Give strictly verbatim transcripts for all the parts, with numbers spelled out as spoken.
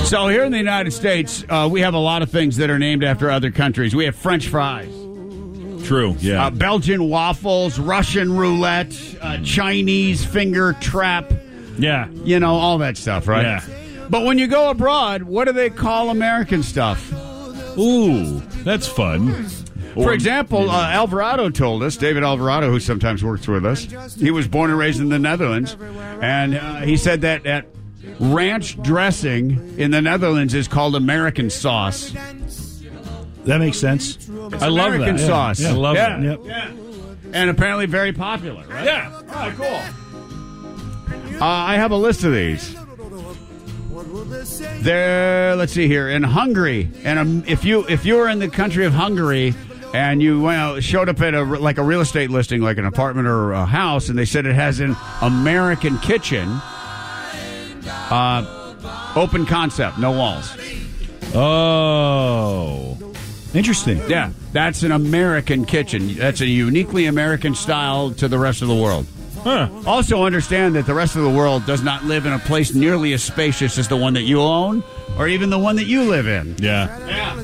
So here in the United States, uh, we have a lot of things that are named after other countries. We have French fries. True, yeah. Uh, Belgian waffles, Russian roulette, uh, Chinese finger trap. Yeah. You know, all that stuff, right? Yeah. But when you go abroad, what do they call American stuff? Ooh, that's fun. For example, uh, Alvarado told us, David Alvarado, who sometimes works with us, he was born and raised in the Netherlands, and uh, he said that, that ranch dressing in the Netherlands is called American sauce. That makes sense. It's I love American that. sauce. Yeah. I love yeah. it. Yep. Yeah. And apparently very popular, right? Yeah. All right, cool. Uh, I have a list of these. There, let's see here. In Hungary, and um, if you if you were in the country of Hungary and you well, showed up at a like a real estate listing, like an apartment or a house, and they said it has an American kitchen, uh, open concept, no walls. Oh. Interesting. Yeah, that's an American kitchen. That's a uniquely American style to the rest of the world. Huh. Also understand that the rest of the world does not live in a place nearly as spacious as the one that you own or even the one that you live in. Yeah. Yeah.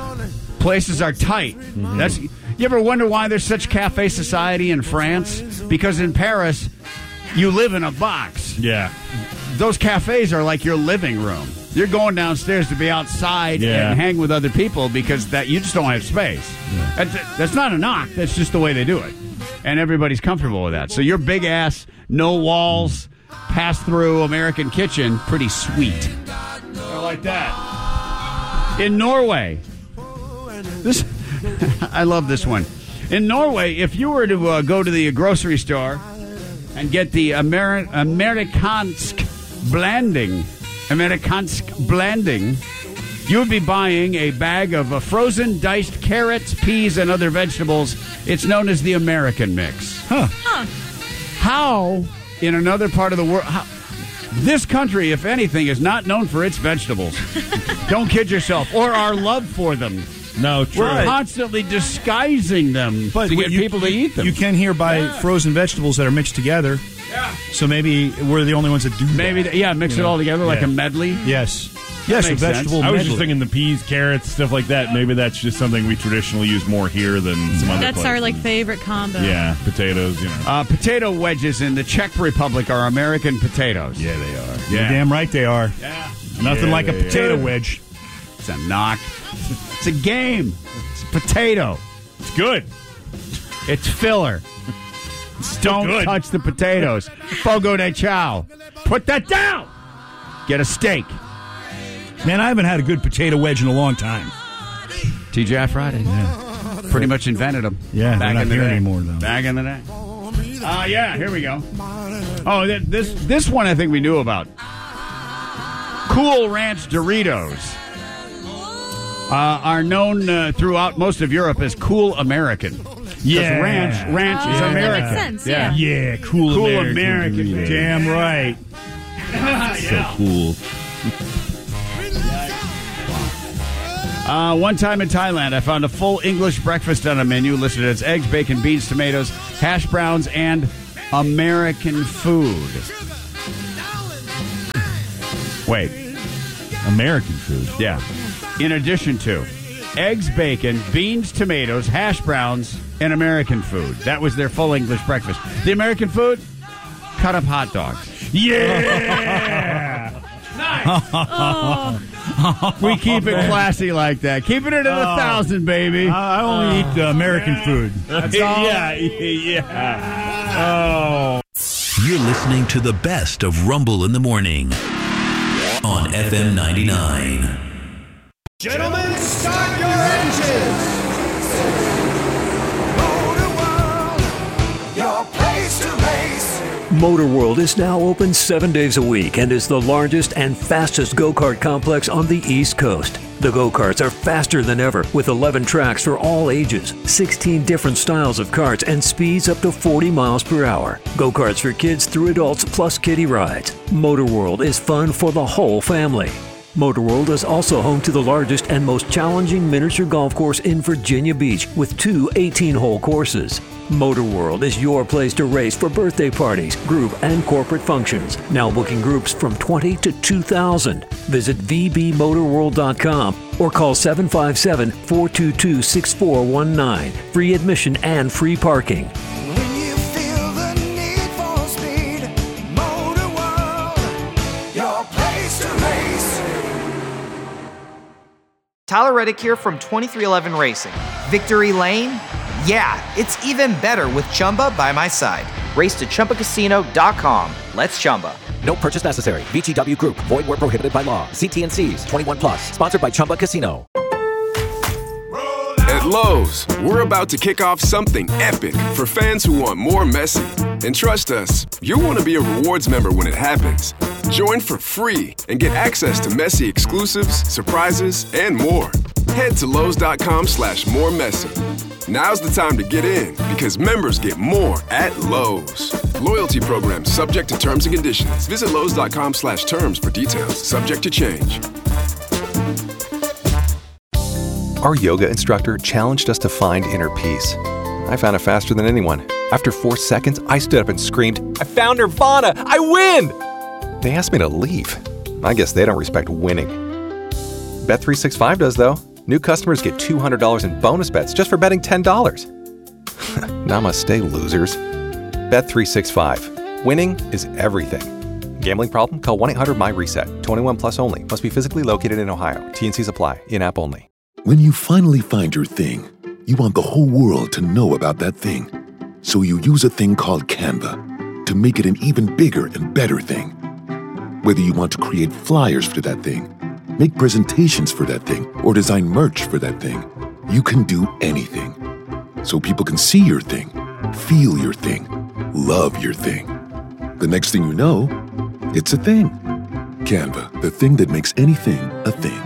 Places are tight. Mm-hmm. That's you ever wonder why there's such cafe society in France? Because in Paris, you live in a box. Yeah. Those cafes are like your living room. You're going downstairs to be outside Yeah. and hang with other people because that you just don't have space. Yeah. That's, that's not a knock. That's just the way they do it. And everybody's comfortable with that. So your big ass, no walls, pass through American kitchen, pretty sweet. I like that. In Norway, this I love this one. In Norway, if you were to uh, go to the grocery store and get the Ameri- Amerikansk blending, Amerikansk blending, you would be buying a bag of uh, frozen diced carrots, peas, and other vegetables. It's known as the American mix. Huh. Huh. How, in another part of the world, how, this country, if anything, is not known for its vegetables. Don't kid yourself. Or our love for them. No, true. We're constantly disguising them But to get you, people to eat them. You can here buy Yeah. frozen vegetables that are mixed together. Yeah. So maybe we're the only ones that do that. Maybe, th- yeah, mix You it know? all together like Yeah. a medley. Yes. Yes, a makes vegetable sense. I was medley. just thinking the peas, carrots, stuff like that. Maybe that's just something we traditionally use more here than some other That's places. our like favorite combo. Yeah, potatoes, you know. Uh, potato wedges in the Czech Republic are American potatoes. Yeah, they are. You're damn right they are. Yeah. Nothing Yeah, like a they potato are. wedge. It's a knock. It's a game. It's a potato. It's good. It's filler. Don't good. touch the potatoes. Fogo de chao. Put that down. Get a steak. Man, I haven't had a good potato wedge in a long time. T G I Friday. Yeah. Pretty much invented them. Yeah, they're back not in the here day. anymore, though. Back in the day. Uh, yeah, here we go. Oh, th- this this one I think we knew about. Cool Ranch Doritos uh, are known uh, throughout most of Europe as Cool American. 'Cause Yeah. ranch ranch is Oh, that American. makes sense, Yeah. Yeah, cool, Cool American. American, Doritos. baby. Damn right. So cool. Uh, one time in Thailand, I found a full English breakfast on a menu listed as eggs, bacon, beans, tomatoes, hash browns, and American food. Wait, American food. yeah. In addition to eggs, bacon, beans, tomatoes, hash browns, and American food. That was their full English breakfast. The American food? Cut up hot dogs. Yeah. Oh, We keep it classy like that. Keeping it at a thousand, baby. I only eat uh, American food. That's all. Yeah, yeah. Oh. You're listening to the best of Rumble in the Morning on F M ninety-nine. Gentlemen, start your engines. Motor World, your place to race. Motor World is now open seven days a week and is the largest and fastest go-kart complex on the East Coast. The go-karts are faster than ever with eleven tracks for all ages, sixteen different styles of karts, and speeds up to forty miles per hour. Go-karts for kids through adults plus kiddie rides. Motor World is fun for the whole family. Motor World is also home to the largest and most challenging miniature golf course in Virginia Beach with two eighteen-hole courses. Motor World is your place to race for birthday parties, group, and corporate functions. Now booking groups from twenty to two thousand. Visit v b motor world dot com or call seven five seven, four two two, six four one nine. Free admission and free parking. When you feel the need for speed, Motor World, your place to race. Tyler Reddick here from twenty-three eleven Racing. Victory Lane? Yeah, it's even better with Chumba by my side. Race to Chumba Casino dot com. Let's Chumba. No purchase necessary. V G W Group. Void where prohibited by law. See T and C's. twenty-one plus. Sponsored by Chumba Casino. At Lowe's, we're about to kick off something epic for fans who want more Messi. And trust us, you'll want to be a rewards member when it happens. Join for free and get access to Messi exclusives, surprises, and more. Head to Lowe's dot com slash more Messi. Now's the time to get in because members get more at Lowe's. Loyalty program subject to terms and conditions. Visit Lowe's dot com slash terms for details. Subject to change. Our yoga instructor challenged us to find inner peace. I found it faster than anyone. After four seconds, I stood up and screamed, "I found Nirvana! I win!" They asked me to leave. I guess they don't respect winning. Bet three sixty-five does, though. New customers get two hundred dollars in bonus bets just for betting ten dollars. Namaste, losers. Bet three sixty-five. Winning is everything. Gambling problem? Call one eight hundred M Y reset. twenty-one plus only. Must be physically located in Ohio. T and Cs apply. In-app only. When you finally find your thing, you want the whole world to know about that thing. So you use a thing called Canva to make it an even bigger and better thing. Whether you want to create flyers for that thing, make presentations for that thing, or design merch for that thing, you can do anything. So people can see your thing, feel your thing, love your thing. The next thing you know, it's a thing. Canva, the thing that makes anything a thing.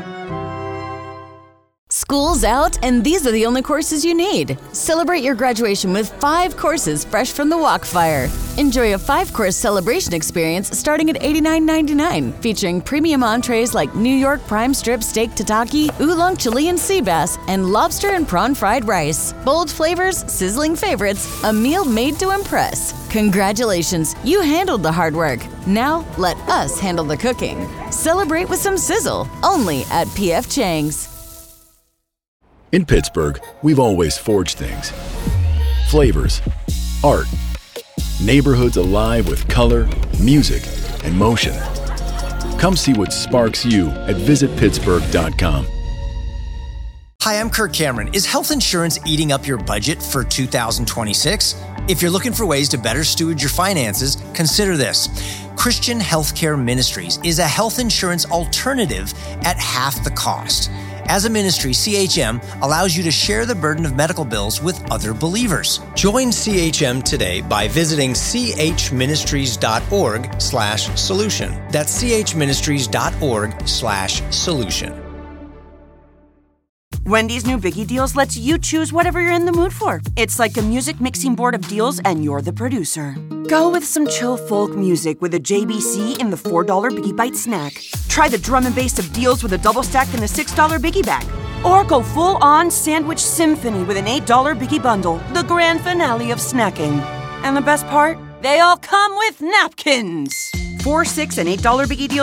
School's out, and these are the only courses you need. Celebrate your graduation with five courses fresh from the Walkfire. Enjoy a five-course celebration experience starting at eighty-nine ninety-nine, featuring premium entrees like New York prime strip steak tataki, oolong Chilean sea bass, and lobster and prawn fried rice. Bold flavors, sizzling favorites, a meal made to impress. Congratulations, you handled the hard work. Now, let us handle the cooking. Celebrate with some sizzle, only at P F Chang's. In Pittsburgh, we've always forged things. Flavors, art, neighborhoods alive with color, music, and motion. Come see what sparks you at visit pittsburgh dot com. Hi, I'm Kirk Cameron. Is health insurance eating up your budget for two thousand twenty-six? If you're looking for ways to better steward your finances, consider this. Christian Healthcare Ministries is a health insurance alternative at half the cost. As a ministry, C H M allows you to share the burden of medical bills with other believers. Join C H M today by visiting c h ministries dot org slash solution. That's c h ministries dot org slash solution. Wendy's new Biggie Deals lets you choose whatever you're in the mood for. It's like a music mixing board of deals, and you're the producer. Go with some chill folk music with a J B C in the four dollar Biggie Bite snack. Try the drum and bass of deals with a double stack in the six dollar Biggie Bag. Or go full-on sandwich symphony with an eight dollar Biggie Bundle, the grand finale of snacking. And the best part? They all come with napkins. Four, six, and eight dollar Biggie Deals